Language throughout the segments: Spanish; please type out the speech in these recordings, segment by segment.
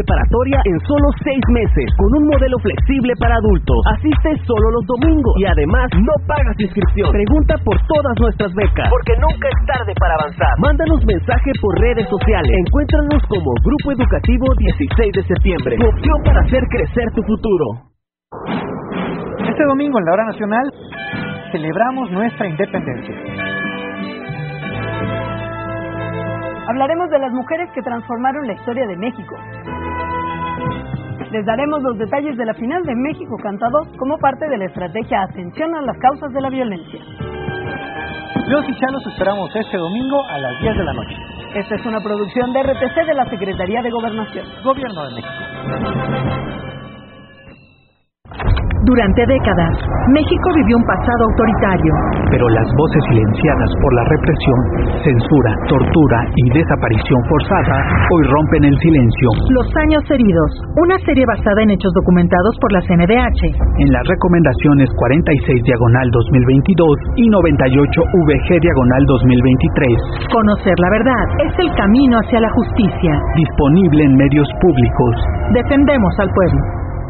Preparatoria en solo 6 meses, con un modelo flexible para adultos. Asiste solo los domingos y además no pagas inscripción. Pregunta por todas nuestras becas, porque nunca es tarde para avanzar. Mándanos mensaje por redes sociales. Encuéntranos como Grupo Educativo 16 de septiembre. Tu opción para hacer crecer tu futuro. Este domingo en la Hora Nacional celebramos nuestra independencia. Hablaremos de las mujeres que transformaron la historia de México. Les daremos los detalles de la final de México Canta 2 como parte de la estrategia Atención a las Causas de la Violencia. Los y Chá los esperamos este domingo a las 10 de la noche. Esta es una producción de RTC de la Secretaría de Gobernación. Gobierno de México. Durante décadas, México vivió un pasado autoritario. Pero las voces silenciadas por la represión, censura, tortura y desaparición forzada hoy rompen el silencio. Los años heridos, una serie basada en hechos documentados por la CNDH. En las recomendaciones 46/2022 y 98/VG/2023. Conocer la verdad es el camino hacia la justicia. Disponible en medios públicos. Defendemos al pueblo.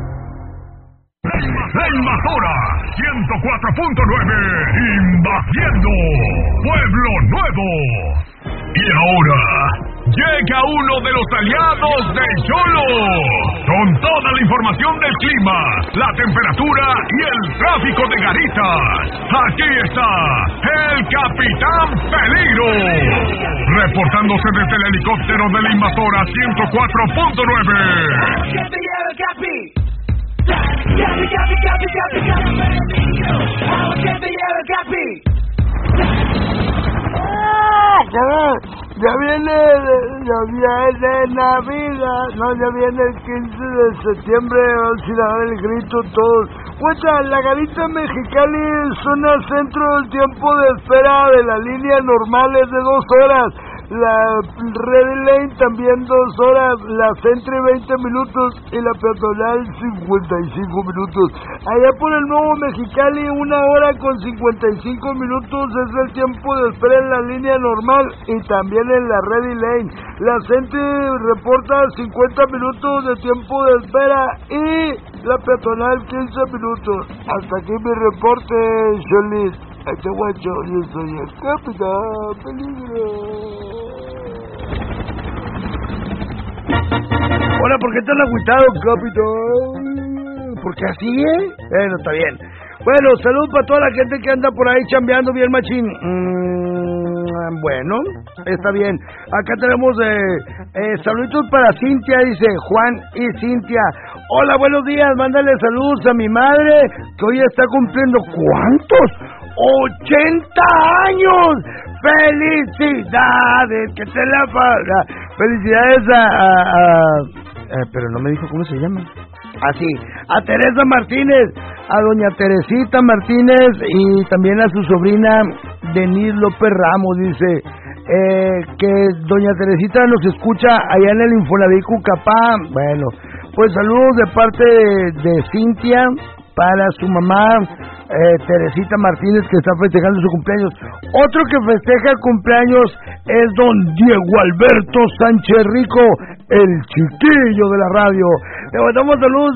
La Invasora 104.9, invadiendo Pueblo Nuevo. Y ahora llega uno de los aliados de Cholo, con toda la información del clima, la temperatura y el tráfico de Garitas. Aquí está el Capitán Peligro, reportándose desde el helicóptero de la Invasora 104.9. Ya viene Navidad, no, ya viene el 15 de septiembre, vamos a ir a dar el grito todos. Cuenta, la Garita Mexicali, zona centro del tiempo de espera de la línea normal es de 2 horas. La Red Lane también 2 horas, la Centro 20 minutos y la peatonal 55 minutos. Allá por el Nuevo Mexicali 1 hora con 55 minutos es el tiempo de espera en la línea normal y también en la Red Lane. La Centro reporta 50 minutos de tiempo de espera y la peatonal 15 minutos. Hasta aquí mi reporte, Cholis. Este guacho, yo soy el Capitán Peligro. Hola, ¿por qué estás agüitado, Capitán? ¿Porque así, Bueno, está bien. Bueno, salud para toda la gente que anda por ahí chambeando bien machín. Bueno, está bien. Acá tenemos saluditos para Cintia, dice Juan y Cintia. Hola, buenos días, mándale saludos a mi madre, que hoy está cumpliendo, ¿cuántos? 80 años. Felicidades, que te la paga. Felicidades pero no me dijo cómo se llama. Así, a Teresa Martínez, a doña Teresita Martínez y también a su sobrina Denise López Ramos. Dice que doña Teresita nos escucha allá en el Infonavit Cucapá. Bueno, pues saludos de parte de Cintia para su mamá Teresita Martínez, que está festejando su cumpleaños. Otro que festeja cumpleaños es don Diego Alberto Sánchez Rico, el chiquillo de la radio. Le mandamos saludos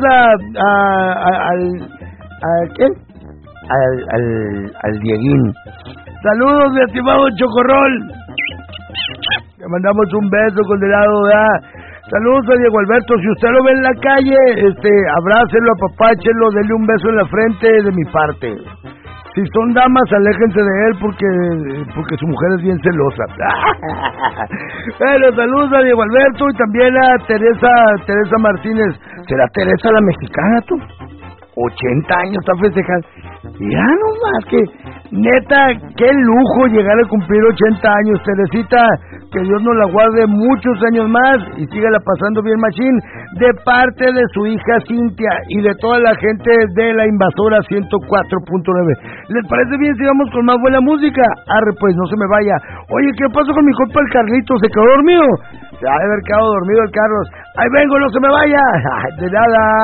al Dieguín. Saludos, mi estimado Chocorrol. Le mandamos un beso condenado, ¿verdad? Saludos a Diego Alberto. Si usted lo ve en la calle, abrácelo, apapáchelo, denle un beso en la frente de mi parte. Si son damas, aléjense de él porque su mujer es bien celosa. Bueno, saludos a Diego Alberto y también a Teresa Martínez. ¿Será Teresa la mexicana, tú? 80 años está festejando. Ya nomás que, neta, qué lujo llegar a cumplir 80 años, Teresita. Que Dios nos la guarde muchos años más y sígala pasando bien machín, de parte de su hija Cintia y de toda la gente de la Invasora 104.9. ¿Les parece bien si vamos con más buena música? Arre, pues, no se me vaya. Oye, ¿qué pasó con mi compa el Carlito? ¿Se quedó dormido? Se ha de haber quedado dormido el Carlos. Ahí vengo, no se me vaya. De nada.